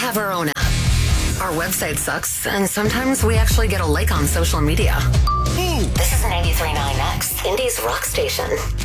have our own app. Our website sucks, and sometimes we actually get a like on social media. This is 93.9X, Indy's rock station.